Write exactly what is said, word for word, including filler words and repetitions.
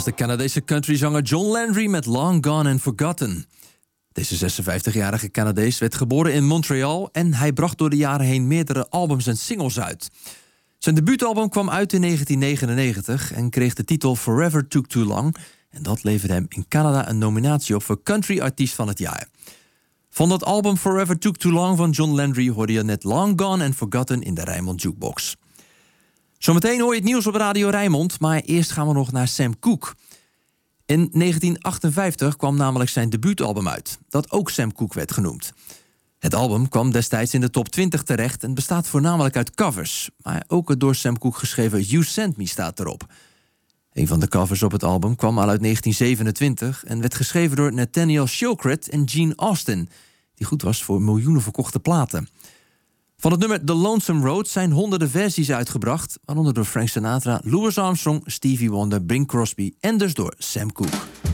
de Canadese countryzanger John Landry met Long Gone and Forgotten. Deze zesenvijftigjarige Canadees werd geboren in Montreal en hij bracht door de jaren heen meerdere albums en singles uit. Zijn debuutalbum kwam uit in negentien negenennegentig en kreeg de titel Forever Took Too Long. En dat leverde hem in Canada een nominatie op voor Country Artiest van het Jaar. Van dat album Forever Took Too Long van John Landry hoorde je net Long Gone and Forgotten in de Rijnmond Jukebox. Zometeen hoor je het nieuws op Radio Rijnmond, maar eerst gaan we nog naar Sam Cooke. In negentien achtenvijftig kwam namelijk zijn debuutalbum uit, dat ook Sam Cooke werd genoemd. Het album kwam destijds in de top twintig terecht en bestaat voornamelijk uit covers. Maar ook het door Sam Cooke geschreven You Sent Me staat erop. Een van de covers op het album kwam al uit negentien zevenentwintig... en werd geschreven door Nathaniel Shokrat en Gene Austin, die goed was voor miljoenen verkochte platen. Van het nummer The Lonesome Road zijn honderden versies uitgebracht, waaronder door Frank Sinatra, Louis Armstrong, Stevie Wonder, Bing Crosby en dus door Sam Cooke.